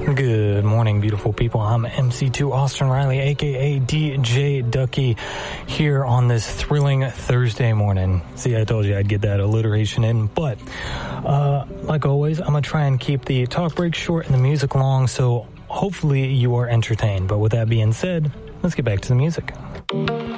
Good morning, beautiful people. I'm MC2 Austin Riley, a.k.a. DJ Ducky, here on this thrilling Thursday morning. See, I told you I'd get that alliteration in, but like always, I'm going to try and keep the talk break short and the music long, so hopefully you are entertained. But with that being said, let's get back to the music.